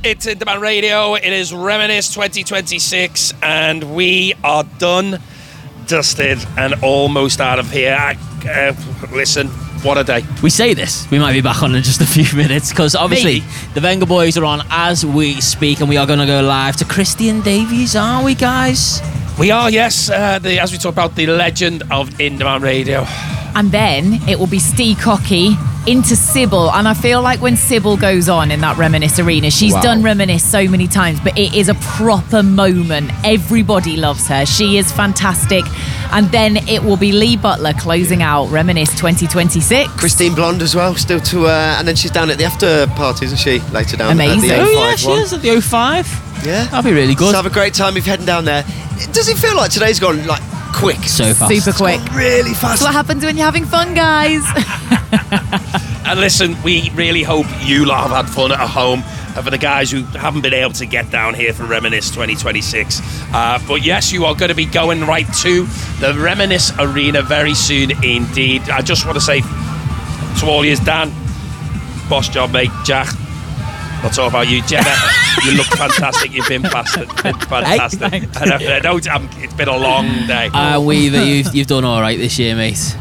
It's In Demand Radio. It is Reminisce 2026, and we are done, dusted, and almost out of here. Listen, what a day. We say this, we might be back on in just a few minutes, because obviously the Venga Boys are on as we speak, and we are going to go live to Christian Davies, aren't we, guys? We are, yes. As we talk about the legend of In Demand Radio. And then it will be Steve Cocky into Sybil. And I feel like when Sybil goes on in that Reminisce arena, she's done Reminisce so many times, but it is a proper moment. Everybody loves her. She is fantastic. And then it will be Lee Butler closing out Reminisce 2026. Christine Blonde as well, still to... and then she's down at the after party, isn't she? Later down Amazing. at the 05 Oh, yeah, she is at the 05. Yeah. That'll be really good. So have a great time if you're heading down there. Does it feel like today's gone, like, quick? So fast. Super quick. Really fast. That's what happens when you're having fun, guys. And listen, we really hope you lot have had fun at home. For the guys who haven't been able to get down here for Reminisce 2026. But yes, you are going to be going right to the Reminisce Arena very soon indeed. I just want to say to all yous, Dan, boss job, mate. Jack, I'll talk about you. Jenna, you look fantastic. You've been fantastic. Hey, I know, it's been a long day. Weaver, you've done all right this year, mate.